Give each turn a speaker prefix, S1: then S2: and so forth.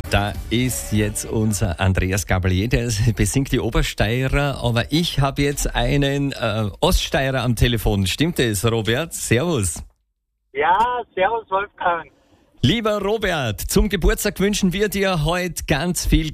S1: Da ist jetzt unser Andreas Gabalier, der besingt die Obersteirer, aber ich habe jetzt einen Oststeirer am Telefon. Stimmt es, Robert? Servus.
S2: Ja, servus Wolfgang.
S1: Lieber Robert, zum Geburtstag wünschen wir dir heute ganz viel